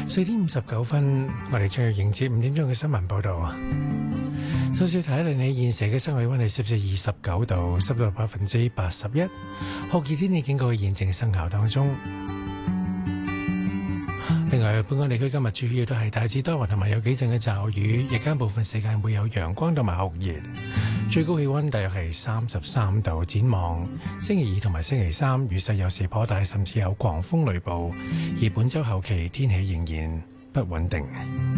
4:59，我哋將要迎接5點鐘嘅新聞報道。首先睇一睇你現時嘅室外溫係攝氏29度，濕度81%，酷熱天氣警告現正生效當中。另外，本港地區今日主要都係大致多雲同埋有幾陣嘅驟雨，日間部分時間會有陽光同埋酷熱，最高氣溫大約係33度。展望星期二同埋星期三雨勢有時頗大，甚至有狂風雷暴，而本週後期天氣仍然不穩定。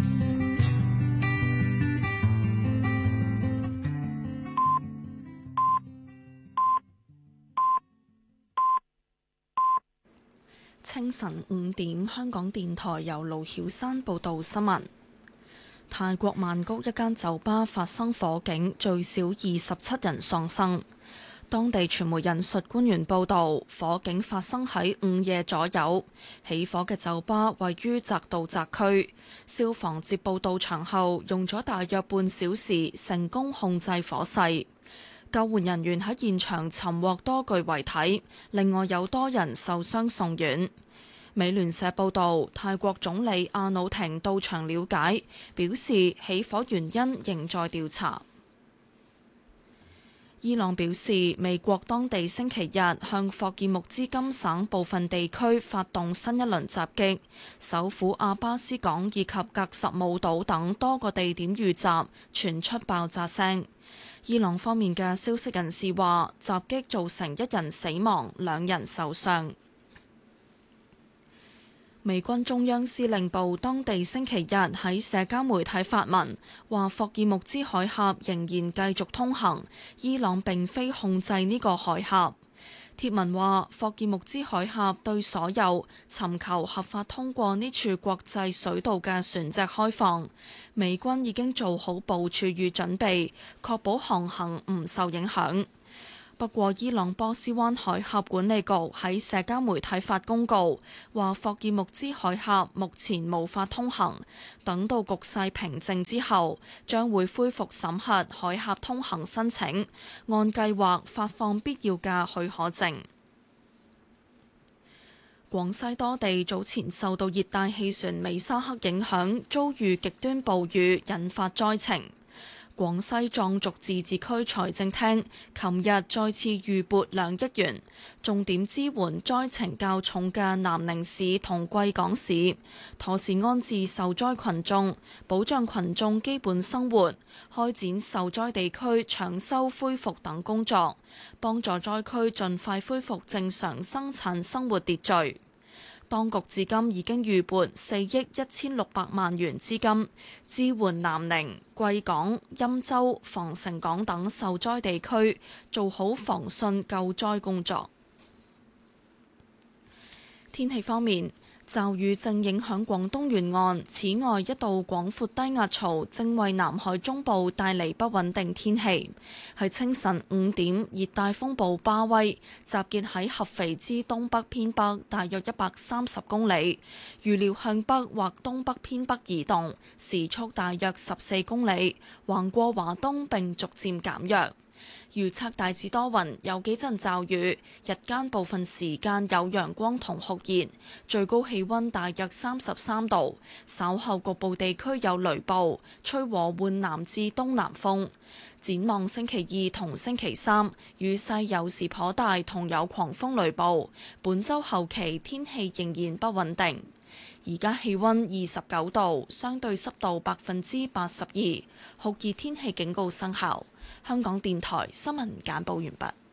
清晨5點，香港電台由盧曉山報道新聞。泰國曼谷一間酒吧發生火警，最少27人喪生。當地傳媒引述官員報道，火警發生喺午夜左右。起火嘅酒吧位於宅道宅區，消防接報到場後，用咗大約半小時成功控制火勢。救援人員喺現場尋獲多具遺體，另外有多人受傷送院。美聯社報導，泰國總理阿努廷到場了解，表示起火原因仍在調查。伊朗表示，美國當地星期日向霍爾木茲金省部分地區發動新一輪襲擊，首府阿巴斯港以及格什姆島等多個地點遇襲，傳出爆炸聲。伊朗方面嘅消息人士話，襲擊造成1人死亡，2人受傷。美軍中央司令部當地星期日喺社交媒體發文，話霍爾木茲海峽仍然繼續通行，伊朗並非控制呢個海峽。貼文話，霍爾木茲海峽對所有尋求合法通過呢處國際水道嘅船隻開放，美軍已經做好部署與準備，確保航行唔受影響。不過，伊朗波斯灣海峽管理局喺社交媒體發公告，話霍爾木茲海峽目前無法通行，等到局勢平靜之後，將會恢復審核海峽通行申請，按計劃發放必要嘅許可證。廣西多地早前受到熱帶氣旋美沙克影響，遭遇極端暴雨，引發災情。廣西壯族自治區財政廳琴日再次預撥2億元，重點支援災情較重嘅南寧市同貴港市，妥善安置受災群眾，保障群眾基本生活，開展受災地區搶修恢復等工作，幫助災區盡快恢復正常生產生活秩序。當局至今已經預撥4億1600萬元資金，支援南寧、貴港、欽州、防城港等受災地區，做好防汛救災工作。天氣方面，驟雨正影響廣東沿岸，此外一道廣闊低壓槽正為南海中部帶嚟不穩定天氣。喺清晨5點，熱帶風暴巴威集結喺合肥之東北偏北大約130公里，預料向北或東北偏北移動，時速大約14公里，橫過華東並逐漸減弱。預測大致多雲，有幾陣驟雨，日間部分時間有陽光同酷熱，最高氣溫大約33度。稍後局部地區有雷暴，吹和緩南至東南風。展望星期2同星期3，雨勢有時頗大，同有狂風雷暴。本週後期天氣仍然不穩定。而家氣溫29度，相對濕度82%，酷熱天氣警告生效。香港電台新聞簡報完畢。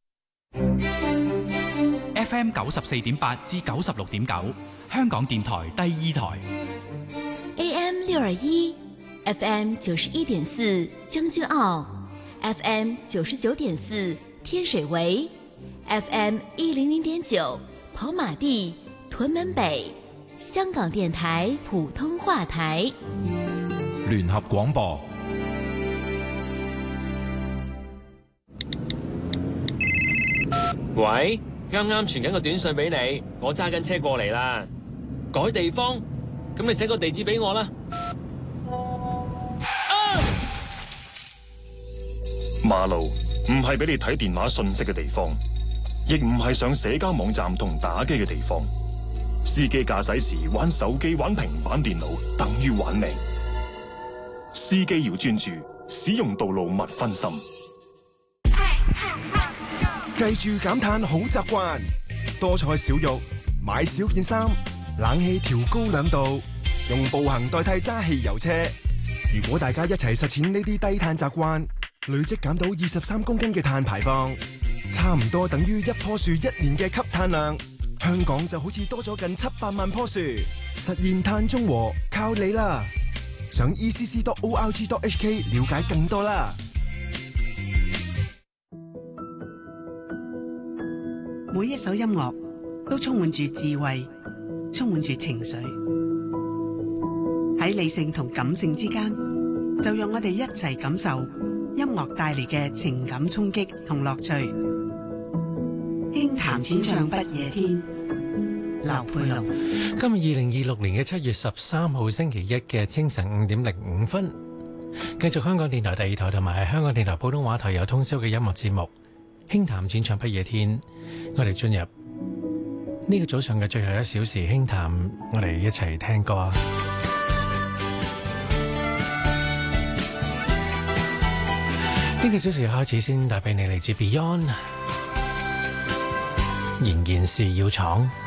FM 94.8至96.9，香港電台第2台。 AM 621 ，FM 91.4，將軍澳 ，FM 99.4，天水圍 ，FM 100.9，跑馬地、屯門北。香港電台普通話台。 聯合廣播。 喂，啱啱傳緊個短信俾你，我揸緊車過嚟啦。改地方，咁你寫個地址俾我啦。 馬路唔係俾你睇電話信息嘅地方，亦唔係上社交網站同打機嘅地方。 司機駕駛時玩手機、玩平板電腦，等於玩命。司機要專注，使用道路勿分心。 記住減碳好習慣，多菜少肉，買少件衫，冷氣調高2度，用步行代替揸汽油車。如果大家一齊實踐呢啲低碳習慣，累積減到23公斤嘅碳排放，差唔多等於一棵樹1年嘅吸碳量。香港就好似多咗近700萬棵樹，實現碳中和靠你啦！上 ECC.org.hk 了解更多啦。 每一首音樂都充滿住智慧，充滿住情緒。喺理性同感性之間，就讓我哋一齊感受音樂帶嚟嘅情感衝擊同樂趣。輕談淺唱不夜天，劉佩龍。 今日2026年嘅7月13號星期一嘅清晨5點05分，繼續香港電台第2台同埋香港電台普通話台有通宵嘅音樂節目輕談淺唱不夜天。我哋進入呢個早上嘅最後1小時輕談，我哋一齊聽歌啊！呢個小時開始先帶俾你嚟自 Beyond，仍然是要闖。